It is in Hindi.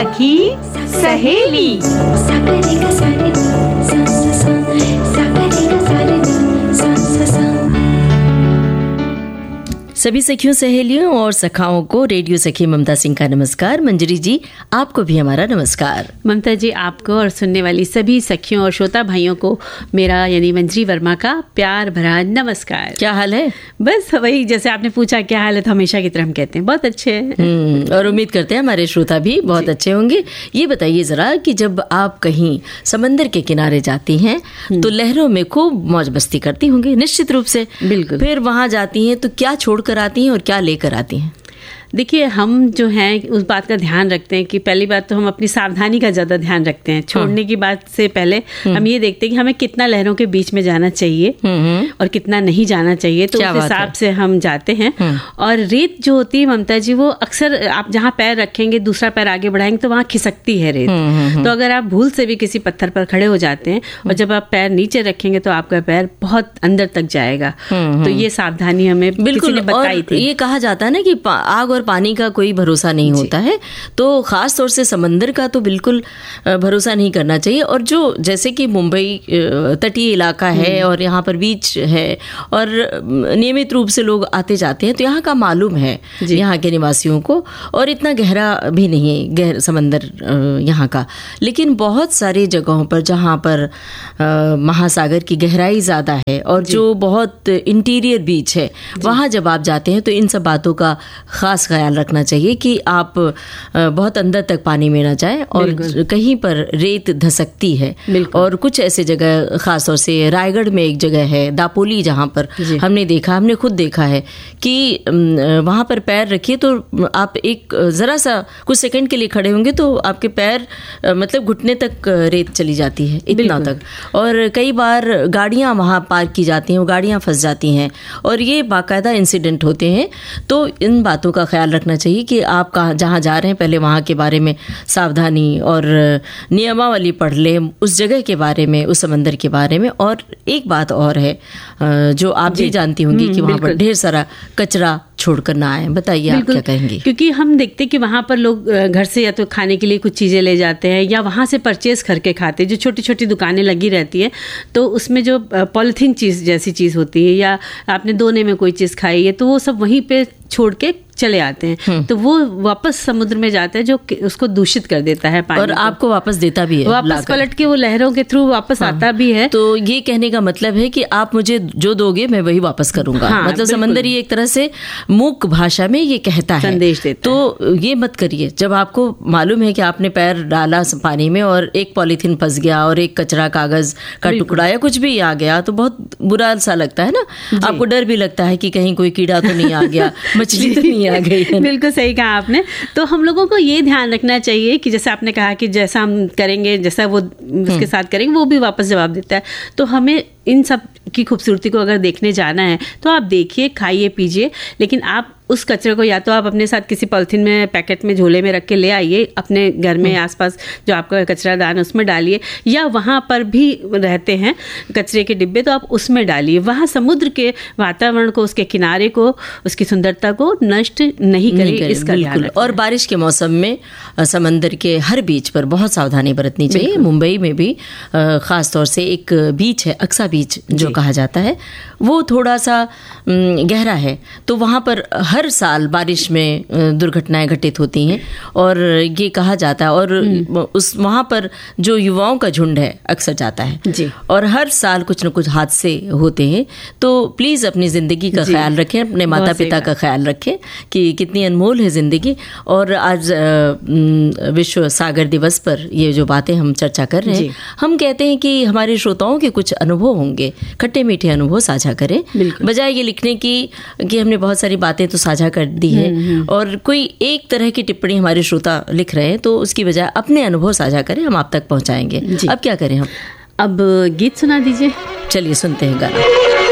सखी सहेली। सभी सखियों सहेलियों और सखाओं को रेडियो सखी ममता सिंह का नमस्कार। मंजरी जी, आपको भी हमारा नमस्कार। ममता जी, आपको और सुनने वाली सभी सखियों और श्रोता भाइयों को मेरा यानी मंजरी वर्मा का प्यार भरा नमस्कार। क्या हाल है? बस वही, जैसे आपने पूछा क्या हाल है, तो हमेशा की तरह हम कहते हैं बहुत अच्छे हैं। और उम्मीद करते हैं हमारे श्रोता भी बहुत अच्छे होंगे। ये बताइए जरा कि जब आप कहीं समंदर के किनारे जाती हैं तो लहरों में खूब मौज मस्ती करती होंगी निश्चित रूप से। बिल्कुल। फिर वहां जाती हैं तो क्या छोड़ कर आती हैं और क्या लेकर आती हैं? देखिए, हम जो हैं उस बात का ध्यान रखते हैं कि पहली बात तो हम अपनी सावधानी का ज़्यादा ध्यान रखते हैं। छोड़ने की बात से पहले हम ये देखते हैं कि हमें कितना लहरों के बीच में जाना चाहिए और कितना नहीं जाना चाहिए, तो उस हिसाब से हम जाते हैं। और रेत जो होती है ममता जी, वो अक्सर आप जहाँ पैर रखेंगे, दूसरा पैर आगे बढ़ाएंगे तो वहाँ खिसकती है रेत। तो अगर आप भूल से भी किसी पत्थर पर खड़े हो जाते हैं और जब आप पैर नीचे रखेंगे तो आपका पैर बहुत अंदर तक जाएगा। तो ये सावधानी हमें किसी ने बताई थी। ये कहा जाता है ना कि आग और पानी का कोई भरोसा नहीं होता है, तो खास तौर से समंदर का तो बिल्कुल भरोसा नहीं करना चाहिए। और जो जैसे कि मुंबई तटीय इलाका है और यहाँ पर बीच है और नियमित रूप से लोग आते जाते हैं, तो यहाँ का मालूम है यहाँ के निवासियों को। और इतना गहरा भी नहीं है समंदर यहाँ का, लेकिन बहुत सारी जगहों पर जहाँ पर महासागर की गहराई ज़्यादा है और जो बहुत इंटीरियर बीच है, वहाँ जब आप जाते हैं तो इन सब बातों का खास ख्याल रखना चाहिए कि आप बहुत अंदर तक पानी में ना जाएं और कहीं पर रेत धसकती है। और कुछ ऐसे जगह, खास तौर से रायगढ़ में एक जगह है दापोली, जहाँ पर हमने खुद देखा है कि वहाँ पर पैर रखिए तो आप एक ज़रा सा कुछ सेकंड के लिए खड़े होंगे तो आपके पैर मतलब घुटने तक रेत चली जाती है, इतना तक। और कई बार गाड़ियाँ वहाँ पार्क की जाती हैं, वो गाड़ियाँ फंस जाती हैं और ये बाकायदा इंसिडेंट होते हैं। तो इन बातों का ख्याल रखना चाहिए कि आप जहाँ जा रहे हैं पहले वहाँ के बारे में सावधानी और नियमावली पढ़ लें, उस जगह के बारे में, उस समंदर के बारे में। और एक बात और है जो आप भी जानती होंगी कि वहाँ पर ढेर सारा कचरा छोड़कर ना आए। बताइए आप क्या कहेंगे? क्योंकि हम देखते हैं कि वहाँ पर लोग घर से या तो खाने के लिए कुछ चीज़ें ले जाते हैं या वहाँ से परचेज करके खाते हैं। जो छोटी छोटी दुकानें लगी रहती है तो उसमें जो पॉलीथीन चीज़ जैसी चीज़ होती है या आपने दोने में कोई चीज़ खाई है तो वो सब वहीं पे छोड़ के चले आते हैं, तो वो वापस समुद्र में जाता है जो उसको दूषित कर देता है पानी। और आपको वापस देता भी है, वापस पलट के वो लहरों के थ्रू वापस आता भी है। तो ये कहने का मतलब है कि आप मुझे जो दोगे मैं वही वापस करूंगा। मतलब समंदर ये एक तरह से मूक भाषा में ये कहता है, संदेश देता है। तो ये मत करिए। जब आपको मालूम है कि आपने पैर डाला पानी में और एक पॉलीथीन फंस गया और एक कचरा कागज का टुकड़ा या कुछ भी आ गया तो बहुत बुरा सा लगता है ना। आपको डर भी लगता है कि कहीं कोई कीड़ा तो नहीं आ गया, मछली तो नहीं आ गई है। बिल्कुल सही कहा आपने। तो हम लोगों को ये ध्यान रखना चाहिए कि जैसे आपने कहा कि जैसा हम करेंगे, जैसा वो उसके साथ करेंगे, वो भी वापस जवाब देता है। तो हमें इन सब की खूबसूरती को अगर देखने जाना है तो आप देखिए, खाइए, पीजिए, लेकिन आप उस कचरे को या तो आप अपने साथ किसी पॉलिथीन में, पैकेट में, झोले में रख के ले आइए, अपने घर में आसपास जो आपका कचरा दान उसमें डालिए, या वहाँ पर भी रहते हैं कचरे के डिब्बे तो आप उसमें डालिए। वहाँ समुद्र के वातावरण को, उसके किनारे को, उसकी सुंदरता को नष्ट नहीं करिए, इसका ध्यान रखें। और बारिश के मौसम में समंदर के हर बीच पर बहुत सावधानी बरतनी चाहिए। मुंबई में भी खास तौर से एक बीच है, अक्सा बीच जो कहा जाता है, वो थोड़ा सा गहरा है, तो वहाँ पर हर साल बारिश में दुर्घटनाएं घटित होती हैं और ये कहा जाता है। और उस वहाँ पर जो युवाओं का झुंड है अक्सर जाता है जी। और हर साल कुछ न कुछ हादसे होते हैं। तो प्लीज़ अपनी ज़िंदगी का ख्याल रखें, अपने माता पिता का ख्याल रखें कि कितनी अनमोल है ज़िंदगी। और आज विश्व सागर दिवस पर ये जो बातें हम चर्चा कर रहे हैं, हम कहते हैं कि हमारे श्रोताओं के कुछ अनुभव होंगे, खट्टे मीठे अनुभव साझा करें, बजाय ये लिखने की कि हमने बहुत सारी बातें तो साझा कर दी है और कोई एक तरह की टिप्पणी हमारे श्रोता लिख रहे हैं, तो उसकी बजाय अपने अनुभव साझा करें, हम आप तक पहुंचाएंगे। अब क्या करें हम? अब गीत सुना दीजिए। चलिए सुनते हैं गाना।